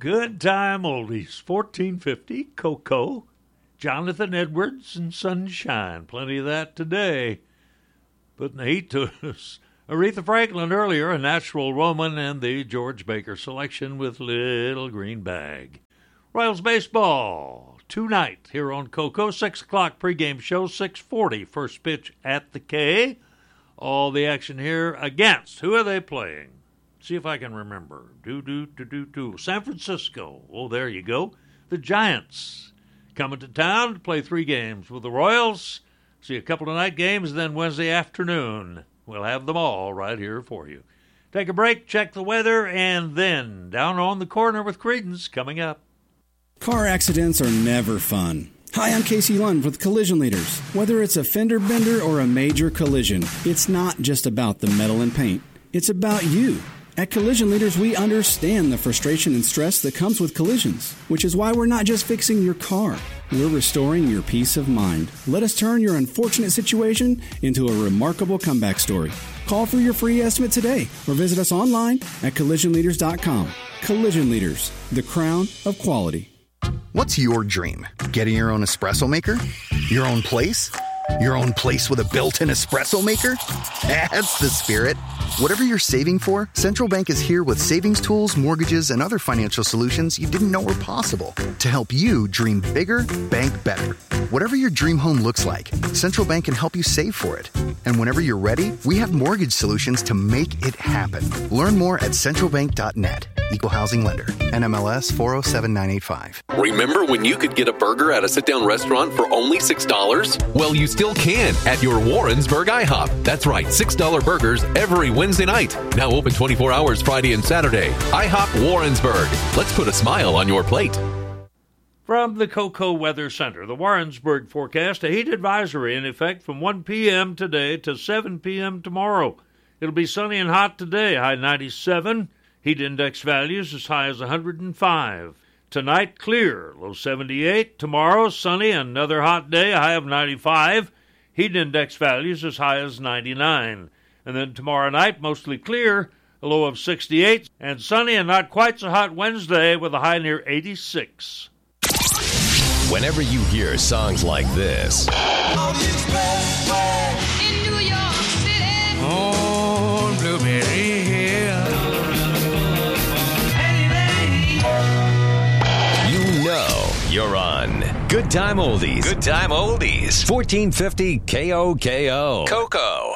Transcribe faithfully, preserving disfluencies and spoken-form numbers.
Good time oldies, fourteen fifty, Coco, Jonathan Edwards, and Sunshine. Plenty of that today. Putting the heat to us. Aretha Franklin earlier, A Natural Woman, and the George Baker selection with Little Green Bag. Royals baseball tonight here on Coco. six o'clock pregame show, six forty first pitch at the K. All the action here against. Who are they playing? See if I can remember. Do, do, do, do, do. San Francisco. Oh, there you go. The Giants coming to town to play three games with the Royals. See a couple of night games, then Wednesday afternoon. We'll have them all right here for you. Take a break, check the weather, and then Down on the Corner with Creedence coming up. Car accidents are never fun. Hi, I'm Casey Lund with Collision Leaders. Whether it's a fender bender or a major collision, it's not just about the metal and paint. It's about you. At Collision Leaders, we understand the frustration and stress that comes with collisions, which is why we're not just fixing your car. We're restoring your peace of mind. Let us turn your unfortunate situation into a remarkable comeback story. Call for your free estimate today or visit us online at collision leaders dot com. Collision Leaders, the crown of quality. What's your dream? Getting your own espresso maker? Your own place? Your own place with a built-in espresso maker? That's the spirit. Whatever you're saving for, Central Bank is here with savings tools, mortgages, and other financial solutions you didn't know were possible to help you dream bigger, bank better. Whatever your dream home looks like, Central Bank can help you save for it. And whenever you're ready, we have mortgage solutions to make it happen. Learn more at central bank dot net. Equal Housing Lender. N M L S four oh seven nine eight five. Remember when you could get a burger at a sit-down restaurant for only six dollars? Well, you still can at your Warrensburg IHOP. That's right, six dollar burgers every Wednesday night. Now open twenty-four hours Friday and Saturday. IHOP Warrensburg. Let's put a smile on your plate. From the Coco Weather Center, the Warrensburg forecast, a heat advisory in effect from one p.m. today to seven p.m. tomorrow. It'll be sunny and hot today, high ninety-seven. Heat index values as high as one hundred five. Tonight, clear, low seventy-eight. Tomorrow, sunny, another hot day, a high of ninety-five. Heat index values as high as ninety-nine. And then tomorrow night, mostly clear, a low of sixty-eight. And sunny and not quite so hot Wednesday with a high near eighty-six. Whenever you hear songs like this, On the expressway in New York City, on Blueberry Hill, you know you're on Good Time Oldies. Good Time Oldies. fourteen fifty K O K O. Coco.